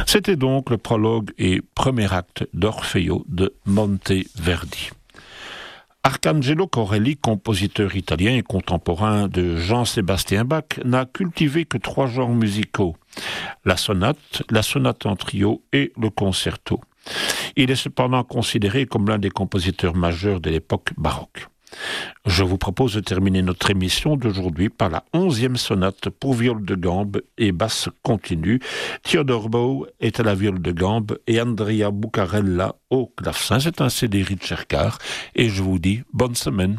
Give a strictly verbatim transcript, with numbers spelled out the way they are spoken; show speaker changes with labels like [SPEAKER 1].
[SPEAKER 1] C'était donc le prologue et premier acte d'Orfeo de Monteverdi. Arcangelo Corelli, compositeur italien et contemporain de Jean-Sébastien Bach, n'a cultivé que trois genres musicaux, la sonate, la sonate en trio et le concerto. Il est cependant considéré comme l'un des compositeurs majeurs de l'époque baroque. Je vous propose de terminer notre émission d'aujourd'hui par la onzième sonate pour viole de gambe et basse continue. Theodore Bow est à la viole de gambe et Andrea Bucarella au clavecin. C'est un C D Richard Carr et je vous dis bonne semaine.